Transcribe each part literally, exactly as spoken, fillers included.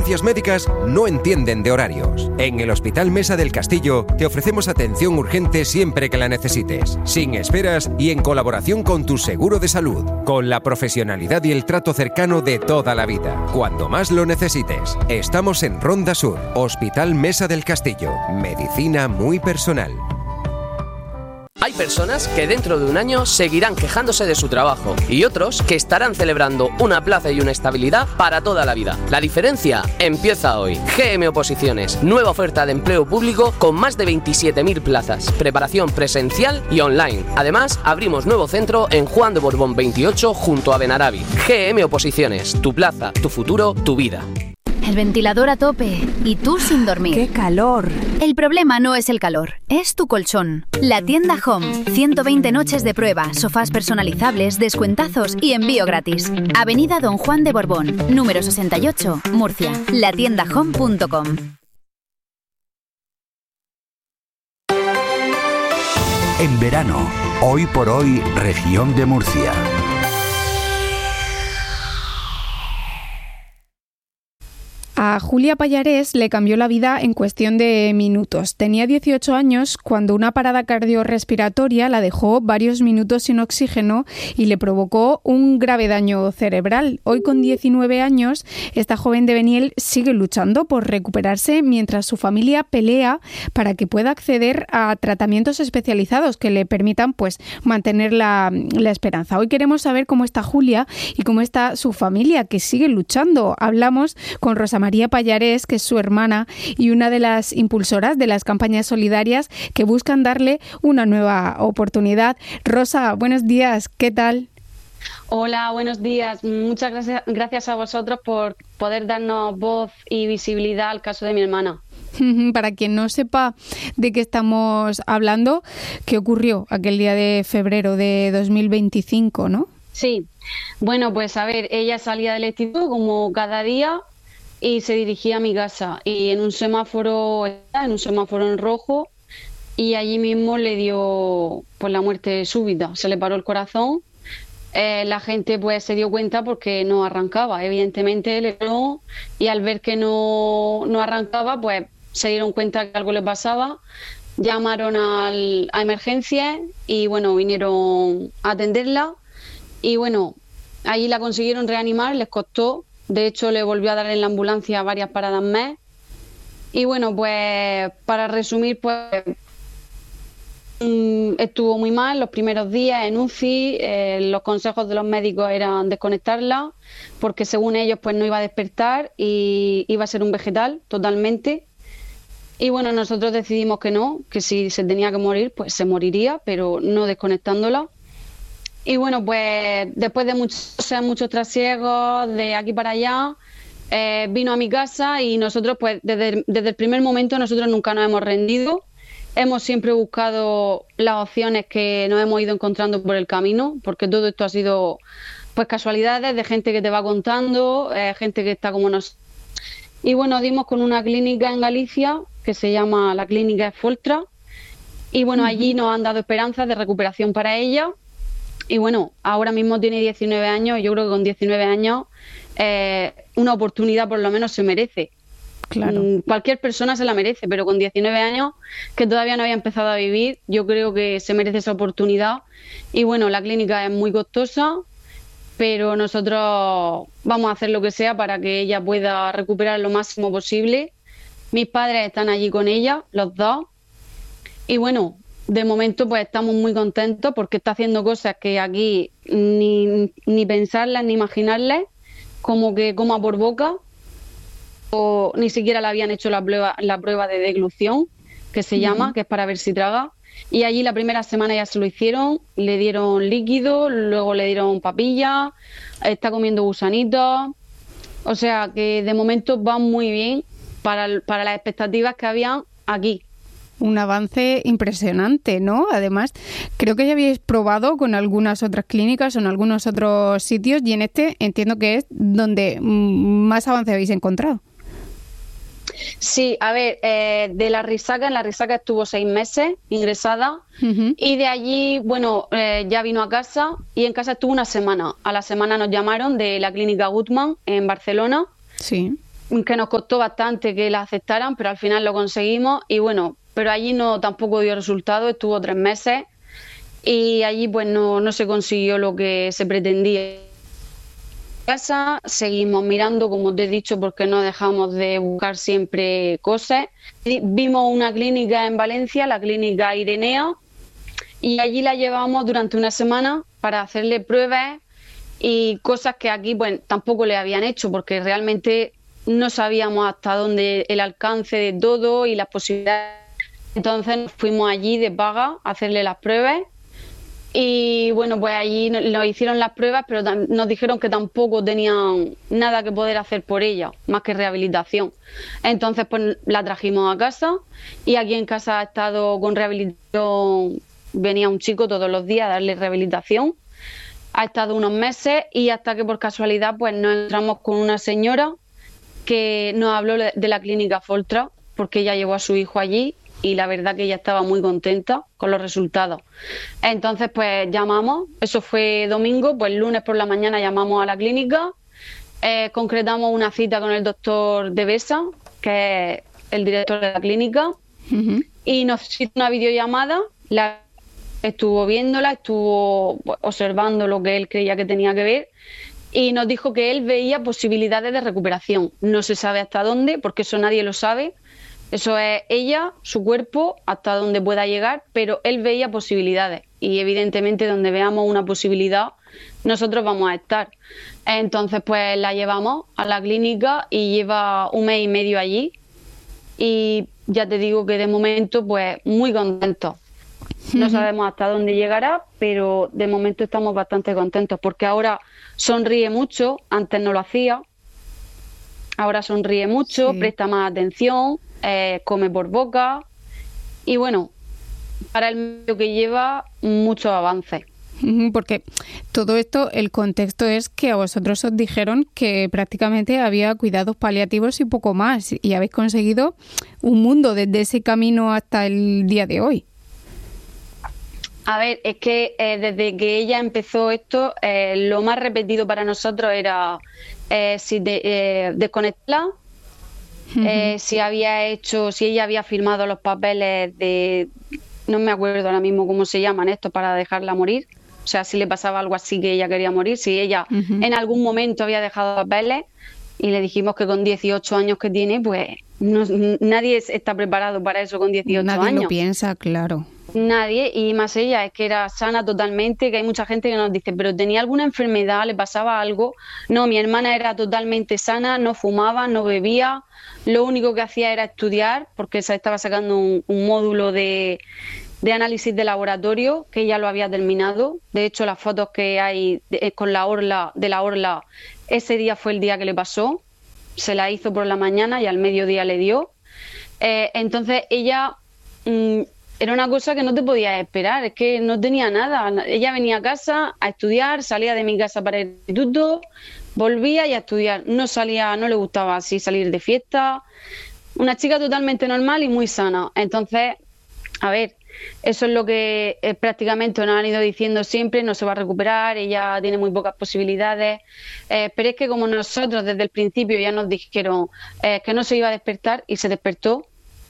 urgencias médicas no entienden de horarios. En el Hospital Mesa del Castillo te ofrecemos atención urgente siempre que la necesites, sin esperas y en colaboración con tu seguro de salud, con la profesionalidad y el trato cercano de toda la vida, cuando más lo necesites. Estamos en Ronda Sur, Hospital Mesa del Castillo. Medicina muy personal. Hay personas que dentro de un año seguirán quejándose de su trabajo y otros que estarán celebrando una plaza y una estabilidad para toda la vida. La diferencia empieza hoy. G M Oposiciones, nueva oferta de empleo público con más de veintisiete mil plazas, preparación presencial y online. Además, abrimos nuevo centro en Juan de Borbón veintiocho junto a Benarabi. G M Oposiciones, tu plaza, tu futuro, tu vida. El ventilador a tope y tú sin dormir. ¡Qué calor! El problema no es el calor, es tu colchón. La tienda Home. ciento veinte noches de prueba, sofás personalizables, descuentazos y envío gratis. Avenida Don Juan de Borbón, número sesenta y ocho, Murcia. la tienda home punto com. En verano, hoy por hoy, región de Murcia. A Julia Pallarés le cambió la vida en cuestión de minutos. Tenía dieciocho años cuando una parada cardiorrespiratoria la dejó varios minutos sin oxígeno y le provocó un grave daño cerebral. Hoy, con diecinueve años, esta joven de Beniel sigue luchando por recuperarse mientras su familia pelea para que pueda acceder a tratamientos especializados que le permitan, pues, mantener la, la esperanza. Hoy queremos saber cómo está Julia y cómo está su familia, que sigue luchando. Hablamos con Rosa María María Pallarés, que es su hermana y una de las impulsoras de las campañas solidarias que buscan darle una nueva oportunidad. Rosa, buenos días, ¿qué tal? Hola, buenos días. Muchas gracias, gracias a vosotros por poder darnos voz y visibilidad al caso de mi hermana. Para quien no sepa de qué estamos hablando, ¿qué ocurrió aquel día de febrero de dos mil veinticinco, no? Sí, bueno, pues a ver, ella salía del instituto como cada día y se dirigía a mi casa, y en un semáforo, en un semáforo en rojo, y allí mismo le dio pues la muerte súbita, se le paró el corazón. Eh, la gente pues se dio cuenta porque no arrancaba, evidentemente le paró, y al ver que no, no arrancaba, pues se dieron cuenta que algo le pasaba, llamaron al, a emergencias y bueno, vinieron a atenderla, y bueno, allí la consiguieron reanimar, les costó. De hecho, le volvió a dar en la ambulancia varias paradas más. Y bueno, pues para resumir, pues estuvo muy mal los primeros días en U C I. Eh, los consejos de los médicos eran desconectarla, porque según ellos pues no iba a despertar y iba a ser un vegetal totalmente. Y bueno, nosotros decidimos que no, que si se tenía que morir, pues se moriría, pero no desconectándola. Y bueno, pues después de muchos, muchos trasiegos de aquí para allá, eh, vino a mi casa y nosotros, pues desde, desde el primer momento, nosotros nunca nos hemos rendido. Hemos siempre buscado las opciones que nos hemos ido encontrando por el camino, porque todo esto ha sido pues casualidades de gente que te va contando, eh, gente que está como nosotros. Y bueno, dimos con una clínica en Galicia que se llama la Clínica Foltra. Y bueno, allí nos han dado esperanzas de recuperación para ella. Y bueno, ahora mismo tiene diecinueve años, y yo creo que con diecinueve años eh, una oportunidad por lo menos se merece. Claro. Mm, cualquier persona se la merece, pero con diecinueve años, que todavía no había empezado a vivir, yo creo que se merece esa oportunidad. Y bueno, la clínica es muy costosa, pero nosotros vamos a hacer lo que sea para que ella pueda recuperar lo máximo posible. Mis padres están allí con ella, los dos. Y bueno, de momento pues estamos muy contentos porque está haciendo cosas que aquí ni, ni pensarlas ni imaginarlas, como que coma por boca, o ni siquiera le habían hecho la prueba, la prueba de deglución, que se uh-huh. llama, que es para ver si traga. Y allí la primera semana ya se lo hicieron, le dieron líquido, luego le dieron papilla, está comiendo gusanitos. O sea que de momento va muy bien para, para las expectativas que habían aquí. Un avance impresionante, ¿no? Además, creo que ya habéis probado con algunas otras clínicas o en algunos otros sitios, y en este entiendo que es donde más avance habéis encontrado. Sí, a ver, eh, de la Risaca, en la Risaca estuvo seis meses ingresada, uh-huh. y de allí, bueno, eh, ya vino a casa, y en casa estuvo una semana. A la semana nos llamaron de la clínica Gutmann en Barcelona. Sí. que nos costó bastante que la aceptaran, pero al final lo conseguimos y bueno, pero allí no tampoco dio resultado, estuvo tres meses y allí pues no, no se consiguió lo que se pretendía. Casa, seguimos mirando, como te he dicho, porque no dejamos de buscar siempre cosas. Vimos una clínica en Valencia, la clínica Irenea, y allí la llevamos durante una semana para hacerle pruebas y cosas que aquí pues tampoco le habían hecho, porque realmente no sabíamos hasta dónde el alcance de todo y las posibilidades. Entonces nos fuimos allí de paga a hacerle las pruebas. Y bueno, pues allí nos hicieron las pruebas, pero nos dijeron que tampoco tenían nada que poder hacer por ella, más que rehabilitación. Entonces pues la trajimos a casa y aquí en casa ha estado con rehabilitación, venía un chico todos los días a darle rehabilitación, ha estado unos meses y hasta que por casualidad pues nos encontramos con una señora que nos habló de la clínica Foltra, porque ella llevó a su hijo allí. Y la verdad que ella estaba muy contenta con los resultados. Entonces, pues llamamos, eso fue domingo, pues el lunes por la mañana llamamos a la clínica, eh, concretamos una cita con el doctor Devesa, que es el director de la clínica, uh-huh. y nos hizo una videollamada, la estuvo viéndola, estuvo observando lo que él creía que tenía que ver, y nos dijo que él veía posibilidades de recuperación. No se sabe hasta dónde, porque eso nadie lo sabe. Eso es ella, su cuerpo, hasta donde pueda llegar, pero él veía posibilidades y evidentemente donde veamos una posibilidad nosotros vamos a estar. Entonces pues la llevamos a la clínica y lleva un mes y medio allí y ya te digo que de momento pues muy contentos. No sabemos hasta dónde llegará, pero de momento estamos bastante contentos porque ahora sonríe mucho, antes no lo hacía, ahora sonríe mucho, sí. Presta más atención. Eh, come por boca y bueno, para el medio que lleva muchos avances. Porque todo esto, el contexto es que a vosotros os dijeron que prácticamente había cuidados paliativos y poco más y habéis conseguido un mundo desde ese camino hasta el día de hoy. A ver, es que eh, desde que ella empezó esto, eh, lo más repetido para nosotros era eh, si de, eh, desconectarla. Uh-huh. Eh, si había hecho, si ella había firmado los papeles de, no me acuerdo ahora mismo cómo se llaman estos para dejarla morir, o sea, si le pasaba algo así que ella quería morir, si ella uh-huh. en algún momento había dejado papeles y le dijimos que con dieciocho años que tiene, pues no, nadie está preparado para eso con dieciocho nadie años. Nadie lo piensa, claro. Nadie, y más ella, es que era sana totalmente, que hay mucha gente que nos dice, pero ¿tenía alguna enfermedad? ¿Le pasaba algo? No, mi hermana era totalmente sana, no fumaba, no bebía, lo único que hacía era estudiar, porque se estaba sacando un, un módulo de, de análisis de laboratorio, que ella lo había terminado. De hecho, las fotos que hay de, con la orla, de la orla, ese día fue el día que le pasó, se la hizo por la mañana y al mediodía le dio. Eh, entonces ella... Mmm, Era una cosa que no te podías esperar, es que no tenía nada. Ella venía a casa a estudiar, salía de mi casa para el instituto, volvía y a estudiar. No salía, no le gustaba así salir de fiesta. Una chica totalmente normal y muy sana. Entonces, a ver, eso es lo que eh, prácticamente nos han ido diciendo siempre, no se va a recuperar, ella tiene muy pocas posibilidades. Eh, pero es que como nosotros desde el principio ya nos dijeron eh, que no se iba a despertar y se despertó,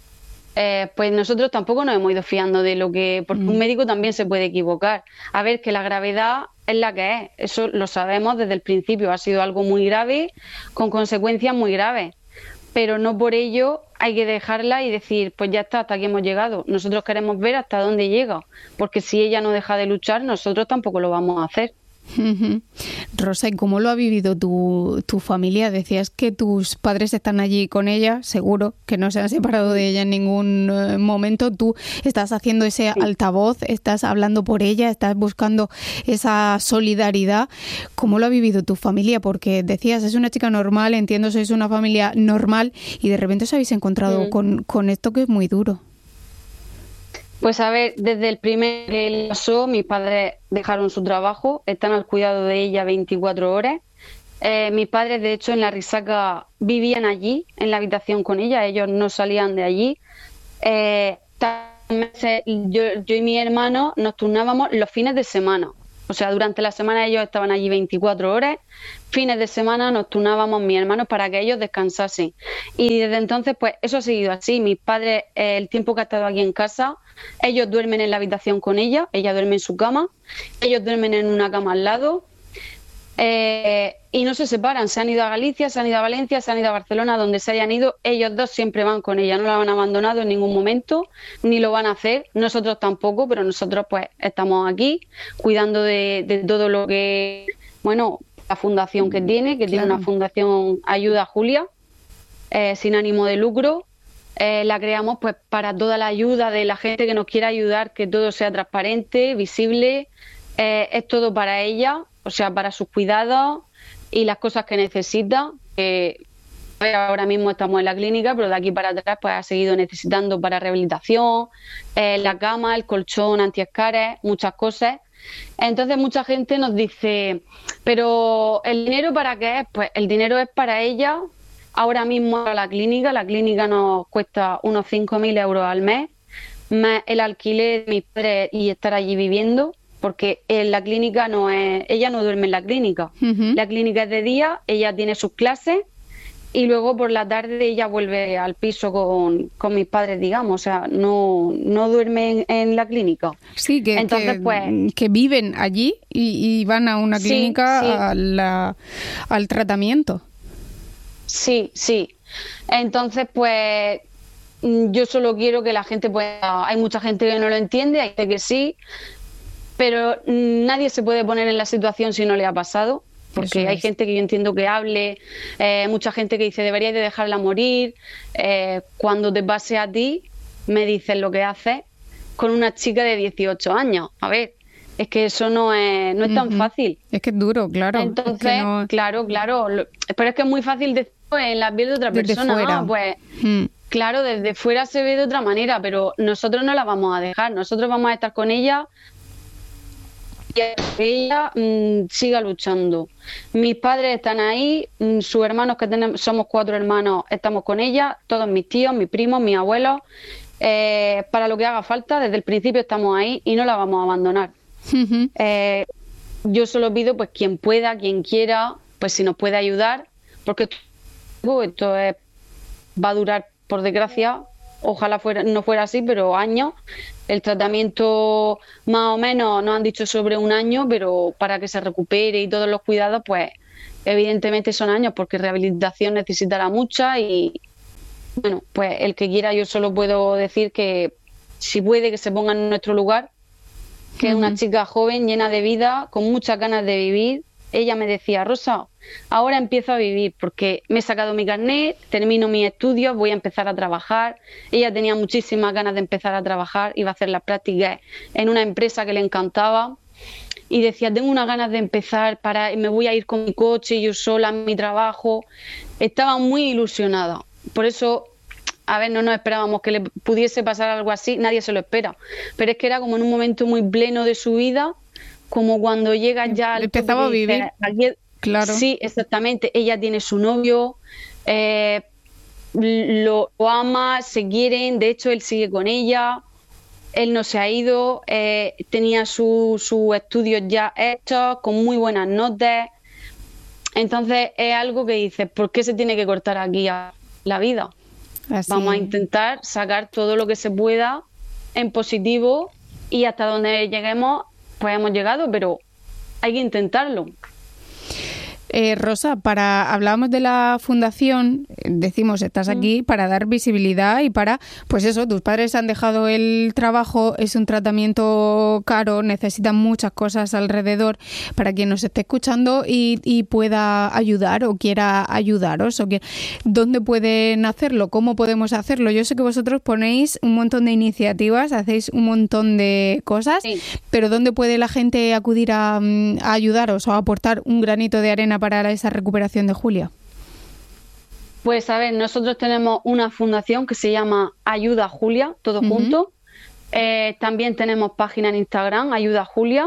Eh, pues nosotros tampoco nos hemos ido fiando de lo que... Porque mm. un médico también se puede equivocar. A ver, que la gravedad es la que es. Eso lo sabemos desde el principio. Ha sido algo muy grave, con consecuencias muy graves. Pero no por ello hay que dejarla y decir, pues ya está, hasta aquí hemos llegado. Nosotros queremos ver hasta dónde llega. Porque si ella no deja de luchar, nosotros tampoco lo vamos a hacer. Uh-huh. Rosa, ¿y cómo lo ha vivido tu, tu familia? Decías que tus padres están allí con ella, seguro, que no se han separado de ella en ningún uh, momento. Tú estás haciendo ese sí. altavoz, estás hablando por ella, estás buscando esa solidaridad. ¿Cómo lo ha vivido tu familia? Porque decías, es una chica normal, entiendo, sois una familia normal y de repente os habéis encontrado sí. con, con esto que es muy duro. Pues a ver, desde el primer que le pasó, mis padres dejaron su trabajo, están al cuidado de ella veinticuatro horas. Eh, mis padres, de hecho, en la Risaca vivían allí, en la habitación con ella, ellos no salían de allí. Eh, yo, yo y mi hermano nos turnábamos los fines de semana. O sea, durante la semana ellos estaban allí veinticuatro horas, fines de semana nos turnábamos mis hermanos para que ellos descansasen. Y desde entonces, pues eso ha seguido así. Mis padres, eh, el tiempo que ha estado aquí en casa, ellos duermen en la habitación con ella, ella duerme en su cama, ellos duermen en una cama al lado, eh, y no se separan. Se han ido a Galicia, se han ido a Valencia, se han ido a Barcelona, donde se hayan ido, ellos dos siempre van con ella, no la han abandonado en ningún momento, ni lo van a hacer, nosotros tampoco, pero nosotros pues estamos aquí cuidando de, de todo lo que, bueno, la fundación que tiene, que claro. Tiene una fundación Ayuda Julia, eh, sin ánimo de lucro. Eh, la creamos pues para toda la ayuda de la gente que nos quiera ayudar, que todo sea transparente, visible, eh, es todo para ella, o sea, para sus cuidados y las cosas que necesita. Eh, ahora mismo estamos en la clínica, pero de aquí para atrás pues ha seguido necesitando para rehabilitación, eh, la cama, el colchón antiescares, muchas cosas. Entonces mucha gente nos dice, pero ¿el dinero para qué es? Pues el dinero es para ella. Ahora mismo a la clínica, la clínica nos cuesta unos cinco mil euros al mes, más el alquiler de mis padres y estar allí viviendo, porque en la clínica no es, ella no duerme en la clínica, uh-huh. La clínica es de día, ella tiene sus clases y luego por la tarde ella vuelve al piso con, con mis padres, digamos, o sea, no, no duerme en, en la clínica. Sí, que, Entonces, que, pues, que viven allí y, y van a una clínica sí, sí. A la, al tratamiento. Sí, sí. Entonces, pues yo solo quiero que la gente pueda... Hay mucha gente que no lo entiende, hay gente que sí, pero nadie se puede poner en la situación si no le ha pasado, porque hay gente que yo entiendo que hable, eh, mucha gente que dice deberías de dejarla morir, eh, cuando te pase a ti me dices lo que haces con una chica de dieciocho años. A ver, es que eso no es, no es tan uh-huh. fácil. Es que es duro, claro. Entonces, es que no... claro, claro, lo, pero es que es muy fácil decir en la piel de otra desde persona, fuera. ¿no? Pues mm. claro, desde fuera se ve de otra manera, pero nosotros no la vamos a dejar, nosotros vamos a estar con ella y que ella mmm, siga luchando. Mis padres están ahí, mmm, sus hermanos, que tenemos, somos cuatro hermanos, estamos con ella, todos mis tíos, mis primos, mis abuelos, eh, para lo que haga falta, desde el principio estamos ahí y no la vamos a abandonar. Uh-huh. eh, yo solo pido, pues quien pueda, quien quiera, pues si nos puede ayudar, porque esto es, va a durar, por desgracia, ojalá fuera, no fuera así, pero años. El tratamiento más o menos nos han dicho sobre un año, pero para que se recupere y todos los cuidados, pues evidentemente son años, porque rehabilitación necesitará mucha y bueno, pues el que quiera, yo solo puedo decir que si puede que se ponga en nuestro lugar, que uh-huh. es una chica joven, llena de vida, con muchas ganas de vivir. Ella me decía, Rosa, ahora empiezo a vivir porque me he sacado mi carnet, termino mis estudios, voy a empezar a trabajar. Ella tenía muchísimas ganas de empezar a trabajar, iba a hacer las prácticas en una empresa que le encantaba y decía, tengo unas ganas de empezar, para, me voy a ir con mi coche, yo sola, a mi trabajo. Estaba muy ilusionada. Por eso, a ver, no nos esperábamos que le pudiese pasar algo así, nadie se lo espera. Pero es que era como en un momento muy pleno de su vida, como cuando llega ya al empezaba a vivir dice, claro. Sí, exactamente, ella tiene su novio, eh, lo, lo ama, se quieren, de hecho él sigue con ella, él no se ha ido, eh, tenía sus su estudios ya hechos, con muy buenas notas. Entonces es algo que dice, ¿por qué se tiene que cortar aquí a la vida? Así. Vamos a intentar sacar todo lo que se pueda en positivo y hasta donde lleguemos pues hemos llegado, pero hay que intentarlo. Eh, Rosa, para hablábamos de la fundación, decimos, estás aquí para dar visibilidad y para, pues eso, tus padres han dejado el trabajo, es un tratamiento caro, necesitan muchas cosas alrededor. Para quien nos esté escuchando y, y pueda ayudar o quiera ayudaros, o que, ¿dónde pueden hacerlo? ¿Cómo podemos hacerlo? Yo sé que vosotros ponéis un montón de iniciativas, hacéis un montón de cosas, sí. Pero ¿dónde puede la gente acudir a, a ayudaros o a aportar un granito de arena para esa recuperación de Julia? Pues a ver, nosotros tenemos una fundación que se llama Ayuda Julia, todo uh-huh. junto. Eh, también tenemos página en Instagram, Ayuda Julia,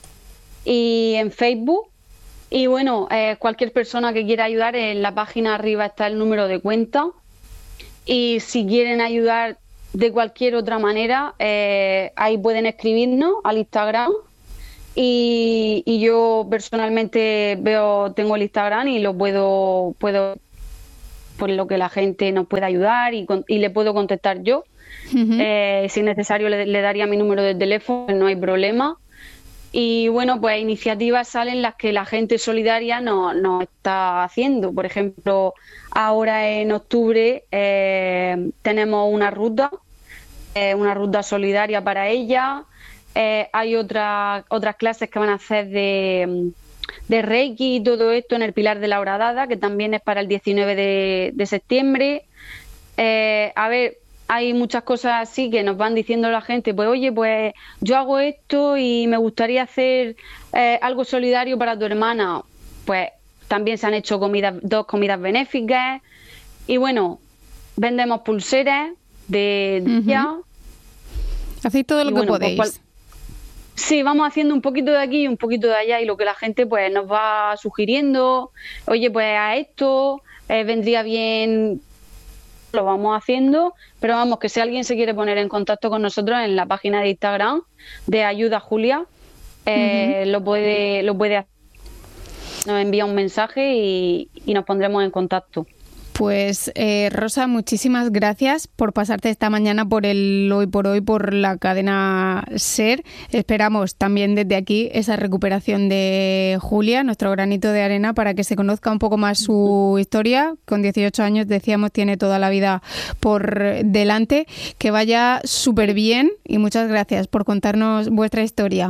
y en Facebook. Y bueno, eh, cualquier persona que quiera ayudar, en la página arriba está el número de cuenta. Y si quieren ayudar de cualquier otra manera, eh, ahí pueden escribirnos al Instagram. Y, y yo personalmente veo, tengo el Instagram y lo puedo, puedo por lo que la gente nos pueda ayudar y, y le puedo contestar yo. Uh-huh. Eh, si es necesario le, le daría mi número de teléfono, no hay problema. Y bueno, pues iniciativas salen las que la gente solidaria nos no está haciendo. Por ejemplo, ahora en octubre eh, tenemos una ruta, eh, una ruta solidaria para ella. Eh, hay otra, otras clases que van a hacer de, de Reiki y todo esto en el Pilar de la Horadada, que también es para el diecinueve de, de septiembre. Eh, a ver, hay muchas cosas así que nos van diciendo la gente, pues oye, pues yo hago esto y me gustaría hacer eh, algo solidario para tu hermana. Pues también se han hecho comidas, dos comidas benéficas y bueno, vendemos pulseras de día. Uh-huh. Hacéis todo lo y que bueno, podéis. Pues, sí, vamos haciendo un poquito de aquí y un poquito de allá y lo que la gente pues nos va sugiriendo, oye, pues a esto eh, vendría bien, lo vamos haciendo, pero vamos, que si alguien se quiere poner en contacto con nosotros en la página de Instagram de Ayuda Julia, eh, uh-huh. lo puede lo puede hacer, nos envía un mensaje y, y nos pondremos en contacto. Pues eh, Rosa, muchísimas gracias por pasarte esta mañana por el Hoy por Hoy, por la cadena SER. Esperamos también desde aquí esa recuperación de Julia, nuestro granito de arena, para que se conozca un poco más su historia. Con dieciocho años, decíamos, tiene toda la vida por delante. Que vaya súper bien y muchas gracias por contarnos vuestra historia.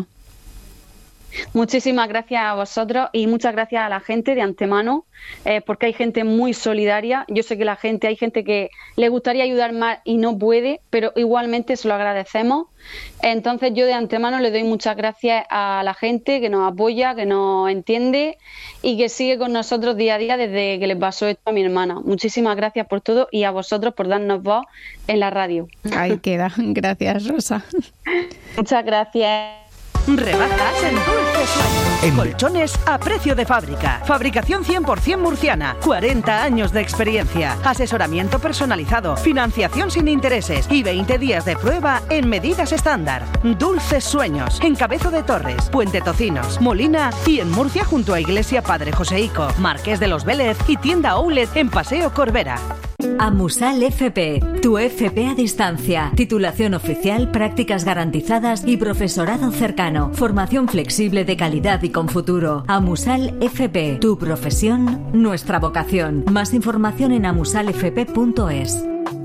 Muchísimas gracias a vosotros y muchas gracias a la gente de antemano, eh, porque hay gente muy solidaria. Yo sé que la gente, hay gente que le gustaría ayudar más y no puede, pero igualmente se lo agradecemos. Entonces yo de antemano le doy muchas gracias a la gente que nos apoya, que nos entiende y que sigue con nosotros día a día desde que le pasó esto a mi hermana. Muchísimas gracias por todo y a vosotros por darnos voz en la radio. Ahí queda. Gracias, Rosa. Muchas gracias. Rebajas en Dulce Sueños. En colchones a precio de fábrica. Fabricación cien por ciento murciana. cuarenta años de experiencia. Asesoramiento personalizado. Financiación sin intereses. Y veinte días de prueba en medidas estándar. Dulces Sueños. En Cabezo de Torres, Puente Tocinos, Molina y en Murcia junto a Iglesia Padre Joseico, Marqués de los Vélez y tienda Outlet en Paseo Corbera. Amusal F P, tu F P a distancia, titulación oficial, prácticas garantizadas y profesorado cercano, formación flexible de calidad y con futuro. Amusal F P, tu profesión, nuestra vocación. Más información en amusal f p punto es.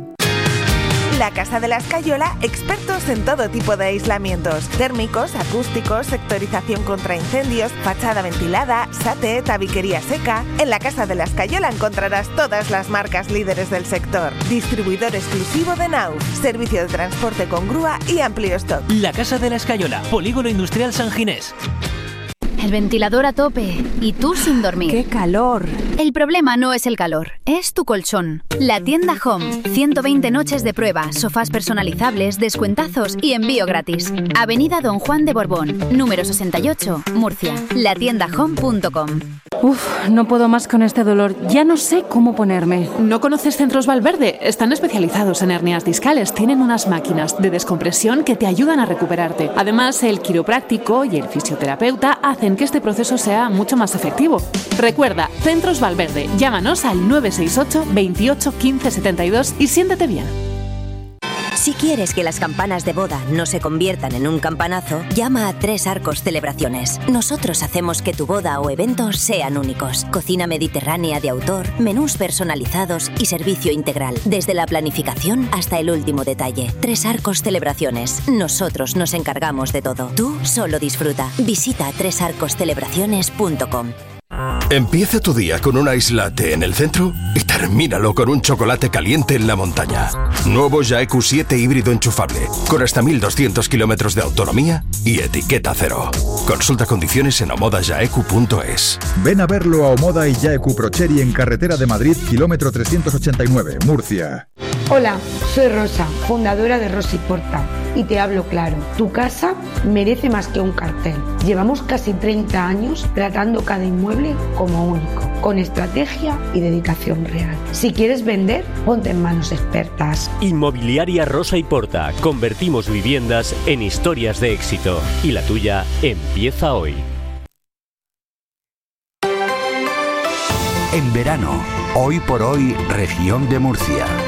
La Casa de la Escayola, expertos en todo tipo de aislamientos, térmicos, acústicos, sectorización contra incendios, fachada ventilada, S A T E, tabiquería seca. En la Casa de la Escayola encontrarás todas las marcas líderes del sector. Distribuidor exclusivo de Naus, servicio de transporte con grúa y amplio stock. La Casa de la Escayola, Polígono Industrial San Ginés. El ventilador a tope y tú sin dormir. ¡Qué calor! El problema no es el calor, es tu colchón. La tienda Home. ciento veinte noches de prueba, sofás personalizables, descuentazos y envío gratis. Avenida Don Juan de Borbón, número sesenta y ocho, Murcia. la tienda home punto com. Uf, no puedo más con este dolor. Ya no sé cómo ponerme. ¿No conoces Centros Valverde? Están especializados en hernias discales. Tienen unas máquinas de descompresión que te ayudan a recuperarte. Además, el quiropráctico y el fisioterapeuta hacen que este proceso sea mucho más efectivo. Recuerda, Centros Valverde. Llámanos al nueve seis ocho, veintiocho, quince, setenta y dos y siéntete bien. Si quieres que las campanas de boda no se conviertan en un campanazo, llama a Tres Arcos Celebraciones. Nosotros hacemos que tu boda o evento sean únicos. Cocina mediterránea de autor, menús personalizados y servicio integral, desde la planificación hasta el último detalle. Tres Arcos Celebraciones. Nosotros nos encargamos de todo. Tú solo disfruta. Visita tres arcos celebraciones punto com. Empieza tu día con un ice latte en el centro y termínalo con un chocolate caliente en la montaña. Nuevo Jaeku siete híbrido enchufable, con hasta mil doscientos kilómetros de autonomía y etiqueta cero. Consulta condiciones en omoda jaeku punto es. Ven a verlo a Omoda y Jaeku Procheri en Carretera de Madrid, kilómetro trescientos ochenta y nueve, Murcia. Hola, soy Rosa, fundadora de Rosa y Porta, y te hablo claro. Tu casa merece más que un cartel. Llevamos casi treinta años tratando cada inmueble como único. con estrategia y dedicación real. Si quieres vender, ponte en manos expertas. Inmobiliaria Rosa y Porta. Convertimos viviendas en historias de éxito. Y la tuya empieza hoy. En verano, hoy por hoy, región de Murcia.